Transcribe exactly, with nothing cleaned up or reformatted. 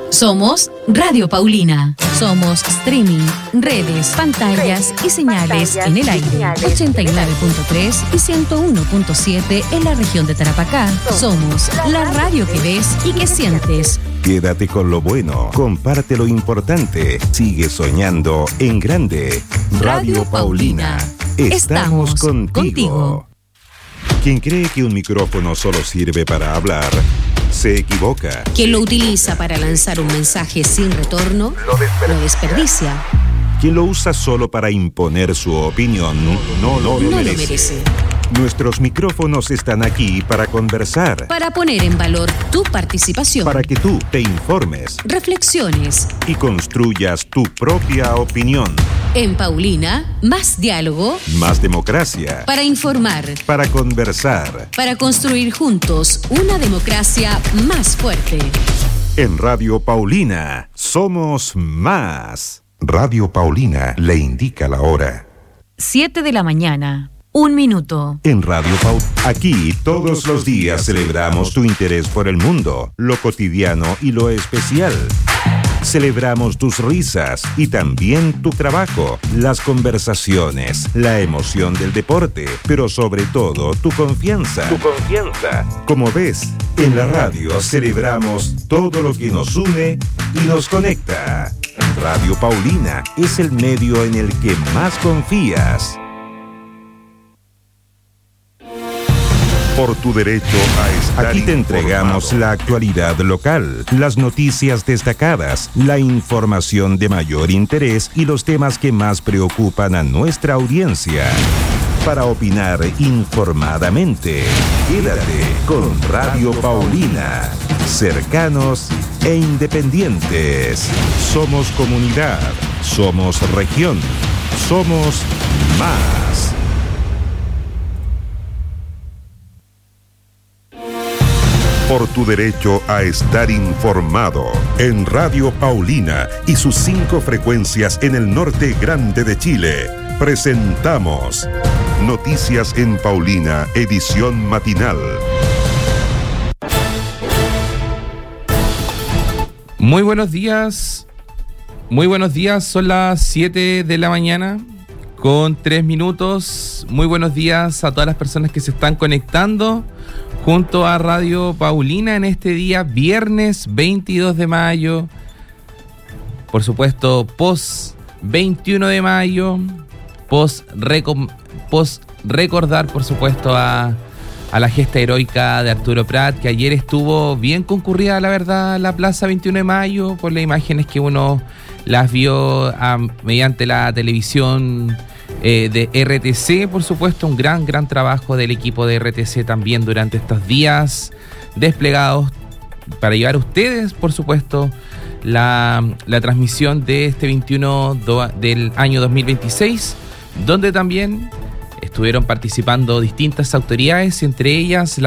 Somos Radio Paulina. Somos streaming, redes, pantallas y señales en el aire. ochenta y nueve punto tres y ciento uno punto siete en la región de Tarapacá. Somos la radio que ves y que sientes. Quédate con lo bueno, comparte lo importante, sigue soñando en grande. Radio Paulina. Estamos contigo. contigo. Quien cree que un micrófono solo sirve para hablar, se equivoca. Quien lo utiliza para lanzar un mensaje sin retorno, lo desperdicia. Lo desperdicia. Quien lo usa solo para imponer su opinión, no, no, lo, no merece. lo merece. Nuestros micrófonos están aquí para conversar. Para poner en valor tu participación. Para que tú te informes. Reflexiones. Y construyas tu propia opinión. En Paulina, más diálogo. Más democracia. Para informar. Para conversar. Para construir juntos una democracia más fuerte. En Radio Paulina, somos más. Radio Paulina le indica la hora. Siete de la mañana. Un minuto. En Radio Paulina, aquí todos los días celebramos tu interés por el mundo, lo cotidiano y lo especial. Celebramos tus risas y también tu trabajo, las conversaciones, la emoción del deporte, pero sobre todo tu confianza. Tu confianza. Como ves, en la radio celebramos todo lo que nos une y nos conecta. Radio Paulina es el medio en el que más confías. Por tu derecho a estar Aquí te entregamos informado. La actualidad local, las noticias destacadas, la información de mayor interés y los temas que más preocupan a nuestra audiencia. Para opinar informadamente, quédate con Radio Paulina. Cercanos e independientes. Somos comunidad, somos región, somos más. Por tu derecho a estar informado. En Radio Paulina y sus cinco frecuencias en el norte grande de Chile, presentamos Noticias en Paulina, edición matinal. Muy buenos días. Muy buenos días. Son las siete de la mañana con tres minutos. Muy buenos días a todas las personas que se están conectando junto a Radio Paulina en este día, viernes veintidós de mayo. Por supuesto, post veintiuno de mayo, post, reco- post recordar, por supuesto, a, a la gesta heroica de Arturo Prat, que ayer estuvo bien concurrida, la verdad, la Plaza veintiuno de mayo, por las imágenes que uno las vio um, mediante la televisión Eh, de R T C, por supuesto, un gran, gran trabajo del equipo de R T C también durante estos días desplegados para llevar a ustedes, por supuesto, la, la transmisión de este veintiuno do, del año dos mil veintiséis, donde también estuvieron participando distintas autoridades, entre ellas la